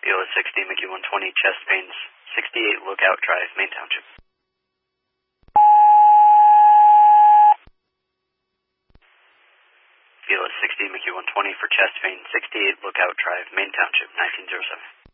BLS 60, Mickey 120, chest pains, 68 Lookout Drive, Main Township. BLS 60, Mickey 120 for chest pain, 68 Lookout Drive, Main Township, 1907.